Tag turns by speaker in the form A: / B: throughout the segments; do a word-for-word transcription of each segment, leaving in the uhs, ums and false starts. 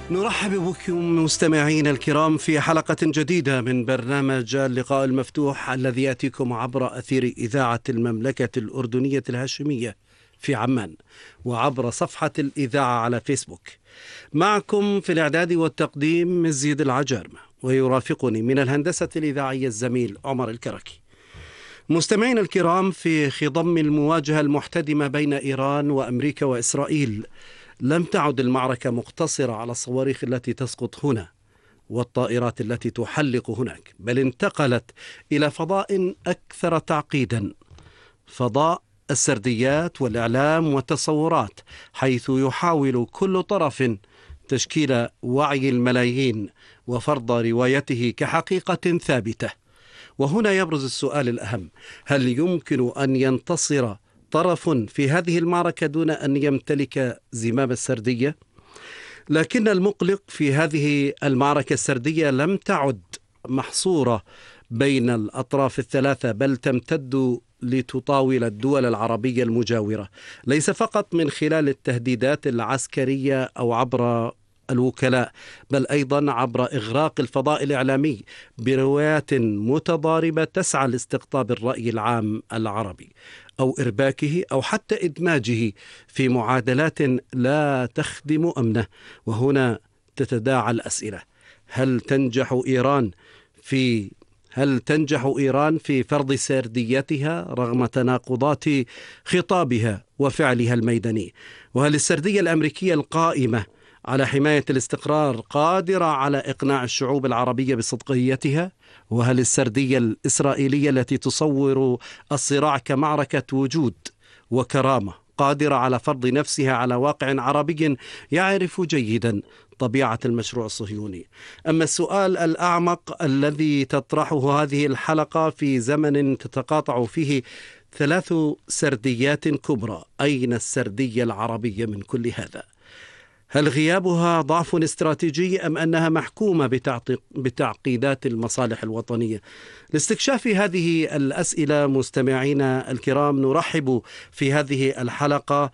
A: نرحب بكم مستمعينا الكرام في حلقة جديدة من برنامج اللقاء المفتوح الذي يأتيكم عبر أثير إذاعة المملكة الأردنية الهاشمية في عمان وعبر صفحة الإذاعة على فيسبوك. معكم في الإعداد والتقديم مزيد العجارمة، ويرافقني من الهندسة الإذاعية الزميل عمر الكركي. مستمعينا الكرام، في خضم المواجهة المحتدمة بين إيران وأمريكا وإسرائيل، لم تعد المعركة مقتصرة على الصواريخ التي تسقط هنا والطائرات التي تحلق هناك، بل انتقلت إلى فضاء أكثر تعقيدا، فضاء السرديات والإعلام والتصورات، حيث يحاول كل طرف تشكيل وعي الملايين وفرض روايته كحقيقة ثابتة. وهنا يبرز السؤال الأهم: هل يمكن أن ينتصر طرف في هذه المعركة دون أن يمتلك زمام السردية؟ لكن المقلق في هذه المعركة السردية لم تعد محصورة بين الأطراف الثلاثة، بل تمتد لتطاول الدول العربية المجاورة، ليس فقط من خلال التهديدات العسكرية أو عبر الوكلاء، بل أيضا عبر إغراق الفضاء الإعلامي بروايات متضاربة تسعى لاستقطاب الرأي العام العربي أو إرباكه أو حتى إدماجه في معادلات لا تخدم أمنه. وهنا تتداعى الأسئلة: هل تنجح إيران في هل تنجح إيران في فرض سرديتها رغم تناقضات خطابها وفعلها الميداني؟ وهل السردية الأمريكية القائمة على حماية الاستقرار قادرة على إقناع الشعوب العربية بصدقيتها؟ وهل السردية الإسرائيلية التي تصور الصراع كمعركة وجود وكرامة قادرة على فرض نفسها على واقع عربي يعرف جيدا طبيعة المشروع الصهيوني؟ أما السؤال الأعمق الذي تطرحه هذه الحلقة في زمن تتقاطع فيه ثلاث سرديات كبرى: أين السردية العربية من كل هذا؟ هل غيابها ضعف استراتيجي أم أنها محكومة بتعقيدات المصالح الوطنية؟ لاستكشاف هذه الأسئلة مستمعينا الكرام، نرحب في هذه الحلقة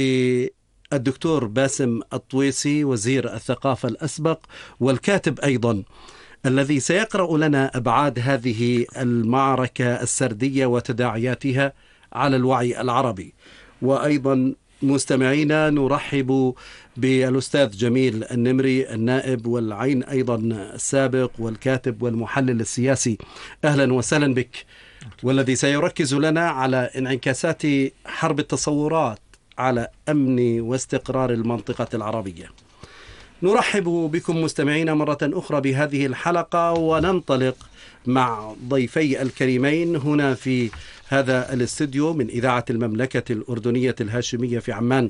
A: بالدكتور باسم الطويسي، وزير الثقافة الأسبق والكاتب أيضا، الذي سيقرأ لنا أبعاد هذه المعركة السردية وتداعياتها على الوعي العربي. وأيضا مستمعينا نرحب بالأستاذ جميل النمري، النائب والعين أيضا السابق والكاتب والمحلل السياسي. أهلا وسهلا بك، والذي سيركز لنا على انعكاسات حرب التصورات على أمن واستقرار المنطقة العربية. نرحب بكم مستمعينا مرة أخرى بهذه الحلقة، وننطلق مع ضيفي الكريمين هنا في هذا الاستوديو من إذاعة المملكة الأردنية الهاشمية في عمان.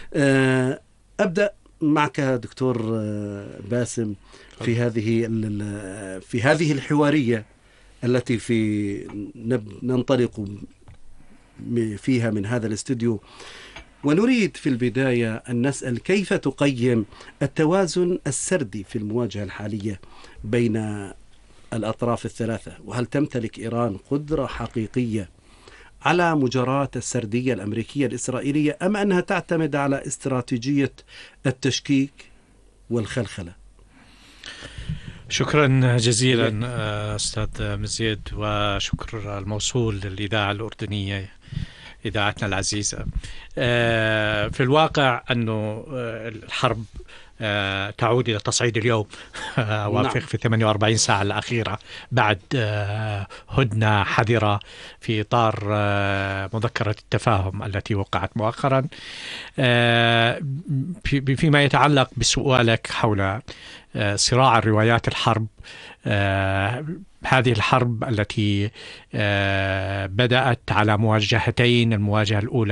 A: أبدأ معك دكتور باسم في هذه في هذه الحوارية التي في ننطلق فيها من هذا الاستوديو، ونريد في البداية أن نسأل: كيف تقيم التوازن السردي في المواجهة الحالية بين الأطراف الثلاثة؟ وهل تمتلك إيران قدرة حقيقية على مجاراة السردية الأمريكية الإسرائيلية، أم أنها تعتمد على استراتيجية التشكيك والخلخلة؟
B: شكرا جزيلا أستاذ مزيد، وشكر الموصول للإذاعة الأردنية إذاعتنا العزيزة. في الواقع أنه الحرب تعود إلى تصعيد اليوم وافق في ثمانية وأربعين ساعة الأخيرة بعد هدنة حذرة في إطار مذكرة التفاهم التي وقعت مؤخرا. فيما يتعلق بسؤالك حول صراع روايات الحرب، هذه الحرب التي بدأت على مواجهتين: المواجهة الأولى